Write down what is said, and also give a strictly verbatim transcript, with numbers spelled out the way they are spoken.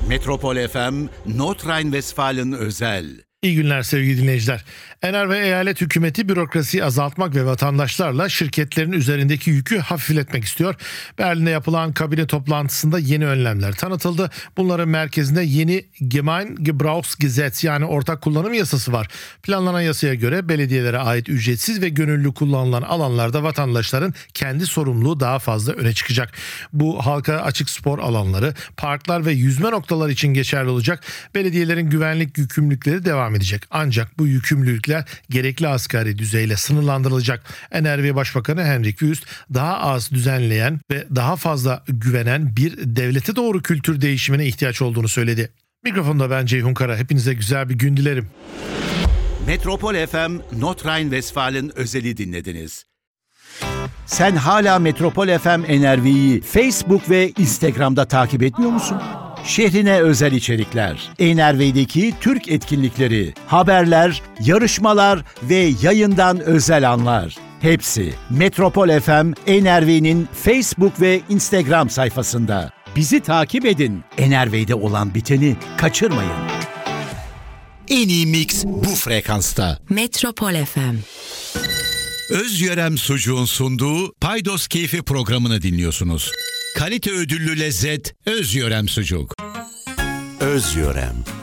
Metropol F M, Nordrhein-Westfalen özel. İyi günler sevgili dinleyiciler. Ener ve eyalet hükümeti bürokrasiyi azaltmak ve vatandaşlarla şirketlerin üzerindeki yükü hafifletmek istiyor. Berlin'de yapılan kabine toplantısında yeni önlemler tanıtıldı. Bunların merkezinde yeni Gemeingebrauchsgesetz yani ortak kullanım yasası var. Planlanan yasaya göre belediyelere ait ücretsiz ve gönüllü kullanılan alanlarda vatandaşların kendi sorumluluğu daha fazla öne çıkacak. Bu halka açık spor alanları, parklar ve yüzme noktaları için geçerli olacak. Belediyelerin güvenlik yükümlülükleri devam edecek. Ancak bu yükümlülükler gerekli asgari düzeyle sınırlandırılacak. N R V Başbakanı Henrik Wüst daha az düzenleyen ve daha fazla güvenen bir devlete doğru kültür değişimine ihtiyaç olduğunu söyledi. Mikrofonda ben Ceyhun Kara. Hepinize güzel bir gün dilerim. Metropol F M, Nordrhein-Westfalen özeli dinlediniz. Sen hala Metropol F M N R V'yi Facebook ve Instagram'da takip etmiyor musun? Şehrine özel içerikler, N R V'deki Türk etkinlikleri, haberler, yarışmalar ve yayından özel anlar. Hepsi Metropol F M N R V'nin Facebook ve Instagram sayfasında. Bizi takip edin. N R V'de olan biteni kaçırmayın. En iyi mix bu frekansta. Metropol F M. Özyörem Sucuğun sunduğu Paydos Keyfi programını dinliyorsunuz. Kalite ödüllü lezzet Özyörem Sucuk. Özyörem.